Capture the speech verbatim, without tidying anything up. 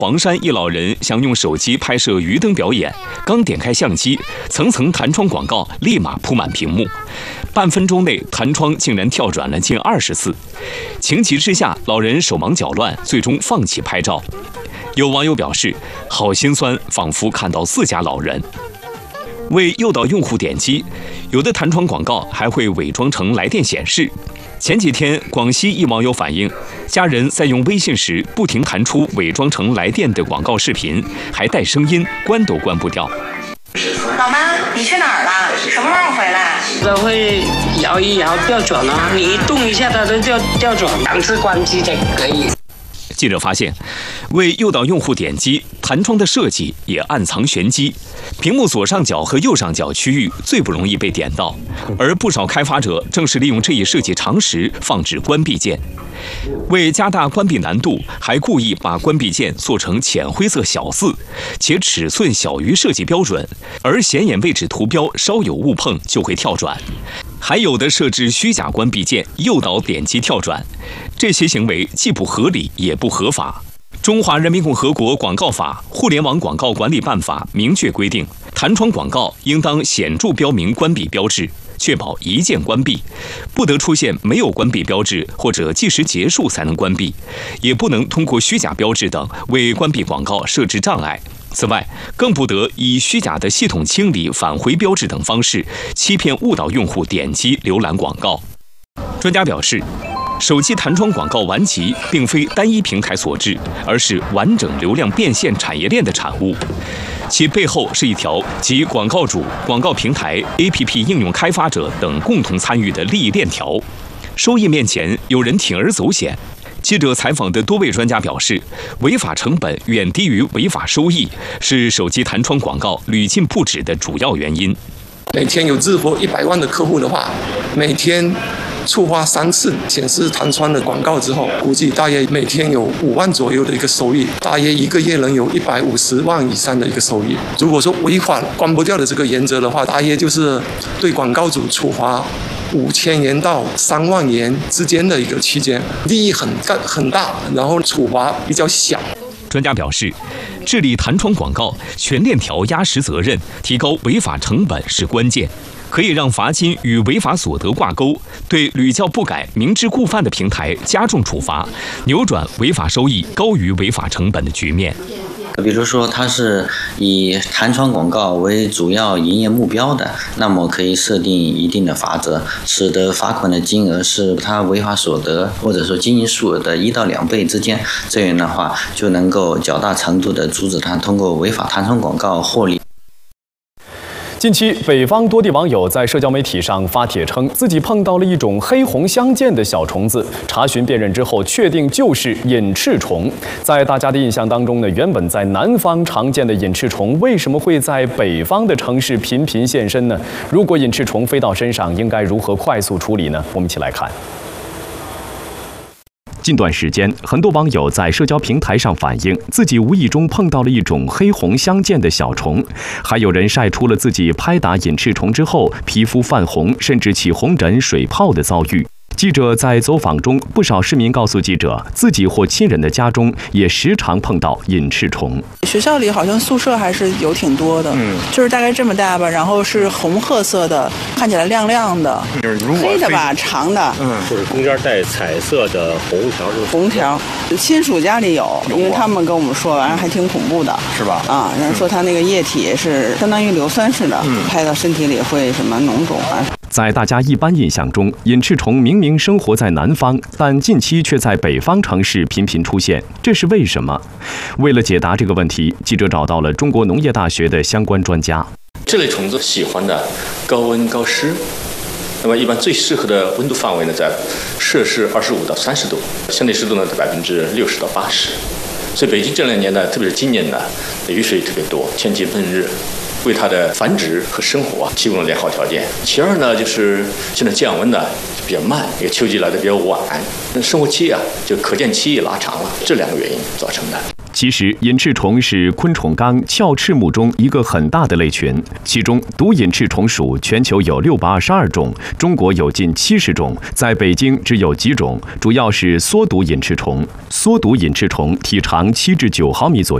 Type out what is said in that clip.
黄山一老人想用手机拍摄鱼灯表演，刚点开相机，层层弹窗广告立马铺满屏幕，半分钟内弹窗竟然跳转了近二十次。情急之下，老人手忙脚乱，最终放弃拍照。有网友表示，好心酸，仿佛看到自家老人。为诱导用户点击，有的弹窗广告还会伪装成来电显示。前几天，广西一网友反映，家人在用微信时不停弹出伪装成来电的广告视频，还带声音，关都关不掉。 老妈，你去哪儿了？什么时候回来？ 它会摇一摇掉转啊，你一动一下它都掉掉转，两次关机才可以。 记者发现，为诱导用户点击，弹窗的设计也暗藏玄机。屏幕左上角和右上角区域最不容易被点到，而不少开发者正是利用这一设计常识放置关闭键。为加大关闭难度，还故意把关闭键做成浅灰色小字，且尺寸小于设计标准，而显眼位置图标稍有误碰就会跳转。还有的设置虚假关闭键，诱导点击跳转，这些行为既不合理也不合法。中华人民共和国广告法、互联网广告管理办法明确规定，弹窗广告应当显著标明关闭标志，确保一键关闭，不得出现没有关闭标志或者计时结束才能关闭，也不能通过虚假标志等为关闭广告设置障碍。此外，更不得以虚假的系统清理返回标志等方式欺骗误导用户点击浏览广告。专家表示，手机弹窗广告顽疾并非单一平台所致，而是完整流量变现产业链的产物，其背后是一条集广告主、广告平台、A P P 应用开发者等共同参与的利益链条。收益面前，有人铤而走险。记者采访的多位专家表示，违法成本远低于违法收益，是手机弹窗广告屡禁不止的主要原因。 每天有日活一百万的客户的话，每天触发三次显示弹窗的广告之后，估计大约每天有五万左右的一个收益，大约一个月能有一百五十万以上的一个收益。如果说违反关不掉的这个原则的话，大约就是对广告主处罚五千元到三万元之间的一个区间，利益很大很大，然后处罚比较小。 专家表示，治理弹窗广告全链条压实责任，提高违法成本是关键，可以让罚金与违法所得挂钩，对屡教不改、明知故犯的平台加重处罚，扭转违法收益高于违法成本的局面。 比如说，它是以弹窗广告为主要营业目标的，那么可以设定一定的罚则，使得罚款的金额是它违法所得或者说经营数额的一到两倍之间，这样的话就能够较大程度的阻止它通过违法弹窗广告获利。 近期，北方多地网友在社交媒体上发帖称，自己碰到了一种黑红相间的小虫子，查询辨认之后，确定就是隐翅虫。在大家的印象当中呢，原本在南方常见的隐翅虫，为什么会在北方的城市频频现身呢？如果隐翅虫飞到身上，应该如何快速处理呢？我们一起来看。近段时间，很多网友在社交平台上反映，自己无意中碰到了一种黑红相间的小虫，还有人晒出了自己拍打隐翅虫之后皮肤泛红，甚至起红疹、水泡的遭遇。记者在走访中，不少市民告诉记者，自己或亲人的家中也时常碰到隐翅虫。 学校里好像宿舍还是有挺多的，嗯，就是大概这么大吧，然后是红褐色的，看起来亮亮的，黑的吧，长的， 嗯，就是中间带彩色的红条，是红条。亲属家里有，因为他们跟我们说，完还挺恐怖的， 是吧？ 啊，人说它那个液体是相当于硫酸似的，嗯，拍到身体里会什么脓肿啊。 在大家一般印象中，隐翅虫明明生活在南方，但近期却在北方城市频频出现，这是为什么？为了解答这个问题，记者找到了中国农业大学的相关专家。 这类虫子喜欢的高温高湿，那么一般最适合的温度范围呢，在摄氏二十五到三十度，相对湿度呢在百分之六十到八十。所以北京这两年呢，特别是今年呢，雨水特别多，天气闷热，为它的繁殖和生活啊提供了良好条件。其二呢，就是现在降温呢比较慢，一个秋季来的比较晚，生活期啊就可见期也拉长了，这两个原因造成的。 其实，隐翅虫是昆虫纲鞘翅目中一个很大的类群，其中毒隐翅虫属全球有六百二十二种，中国有近七十种，在北京只有几种，主要是缩毒隐翅虫。缩毒隐翅虫体长七至九毫米左右。